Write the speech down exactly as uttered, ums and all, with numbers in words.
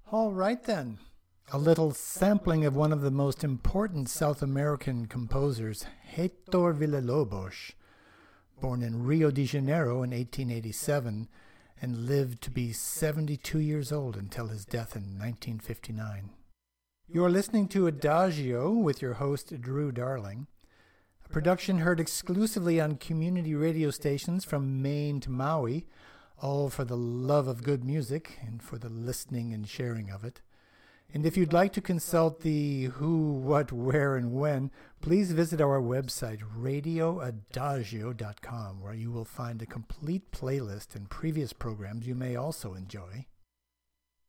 All right then. A little sampling of one of the most important South American composers, Heitor Villa-Lobos, born in Rio de Janeiro in eighteen eighty-seven and lived to be seventy-two years old until his death in nineteen fifty-nine. You're listening to Adagio with your host, Drew Darling, a production heard exclusively on community radio stations from Maine to Maui, all for the love of good music and for the listening and sharing of it. And if you'd like to consult the who, what, where, and when, please visit our website, radio adagio dot com, where you will find a complete playlist and previous programs you may also enjoy.